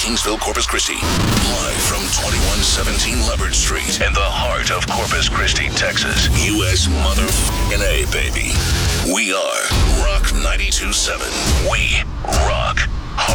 Kingsville, Corpus Christi. Live from 2117 Leopard Street in the heart of Corpus Christi, Texas. U.S. motherfucking A, baby. We are Rock 92.7. We rock.